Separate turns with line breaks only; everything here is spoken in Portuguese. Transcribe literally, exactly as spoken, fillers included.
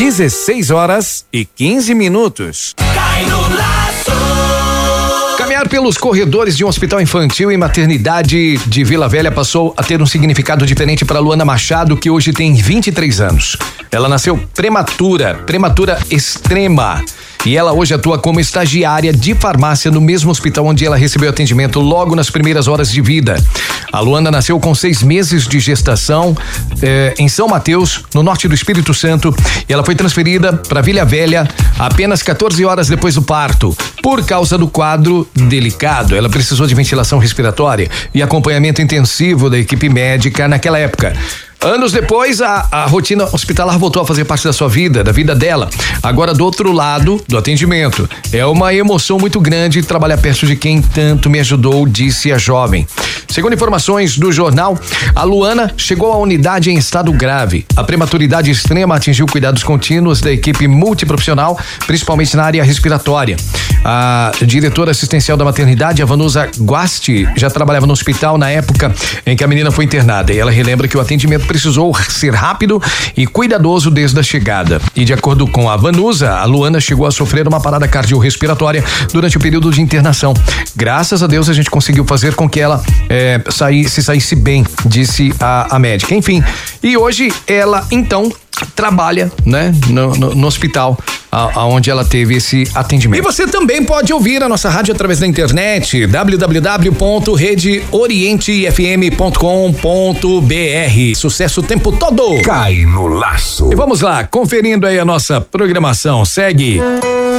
dezesseis horas e quinze minutos.
Cai no laço.
Caminhar pelos corredores de um hospital infantil e maternidade de Vila Velha passou a ter um significado diferente para Luana Machado, que hoje tem vinte e três anos. Ela nasceu prematura, prematura extrema. E ela hoje atua como estagiária de farmácia no mesmo hospital onde ela recebeu atendimento logo nas primeiras horas de vida. A Luana nasceu com seis meses de gestação eh, em São Mateus, no norte do Espírito Santo, e ela foi transferida para Vila Velha apenas quatorze horas depois do parto, por causa do quadro delicado. Ela precisou de ventilação respiratória e acompanhamento intensivo da equipe médica naquela época. Anos depois, a, a rotina hospitalar voltou a fazer parte da sua vida, da vida dela. Agora, do outro lado do atendimento. É uma emoção muito grande trabalhar perto de quem tanto me ajudou, disse a jovem. Segundo informações do jornal, a Luana chegou à unidade em estado grave. A prematuridade extrema atingiu cuidados contínuos da equipe multiprofissional, principalmente na área respiratória. A diretora assistencial da maternidade, a Vanusa Guasti, já trabalhava no hospital na época em que a menina foi internada. E ela relembra que o atendimento precisou ser rápido e cuidadoso desde a chegada. E de acordo com a Vanusa, a Luana chegou a sofrer uma parada cardiorrespiratória durante o período de internação. Graças a Deus a gente conseguiu fazer com que ela é, saísse, saísse bem, disse a, a médica. Enfim, e hoje ela então trabalha, né, no, no, no hospital aonde ela teve esse atendimento. E você também pode ouvir a nossa rádio através da internet, w w w ponto rede oriente f m ponto com ponto b r. Sucesso o tempo todo.
Cai no laço.
E vamos lá, conferindo aí a nossa programação. Segue